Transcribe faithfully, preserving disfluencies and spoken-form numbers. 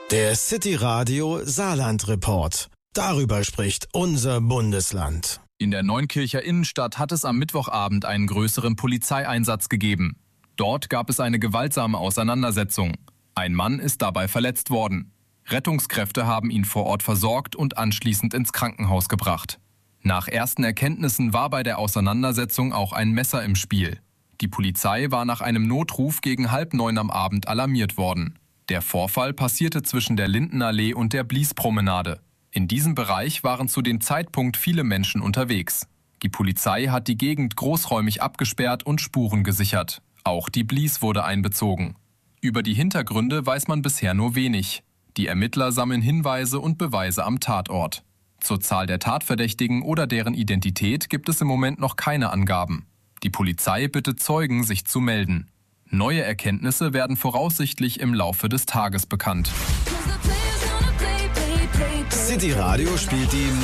Der City Radio Saarland Report. Darüber spricht unser Bundesland. In der Neunkircher Innenstadt hat es am Mittwochabend einen größeren Polizeieinsatz gegeben. Dort gab es eine gewaltsame Auseinandersetzung. Ein Mann ist dabei verletzt worden. Rettungskräfte haben ihn vor Ort versorgt und anschließend ins Krankenhaus gebracht. Nach ersten Erkenntnissen war bei der Auseinandersetzung auch ein Messer im Spiel. Die Polizei war nach einem Notruf gegen halb neun am Abend alarmiert worden. Der Vorfall passierte zwischen der Lindenallee und der Bliespromenade. In diesem Bereich waren zu dem Zeitpunkt viele Menschen unterwegs. Die Polizei hat die Gegend großräumig abgesperrt und Spuren gesichert. Auch die Blies wurde einbezogen. Über die Hintergründe weiß man bisher nur wenig. Die Ermittler sammeln Hinweise und Beweise am Tatort. Zur Zahl der Tatverdächtigen oder deren Identität gibt es im Moment noch keine Angaben. Die Polizei bittet Zeugen, sich zu melden. Neue Erkenntnisse werden voraussichtlich im Laufe des Tages bekannt. City Radio spielt die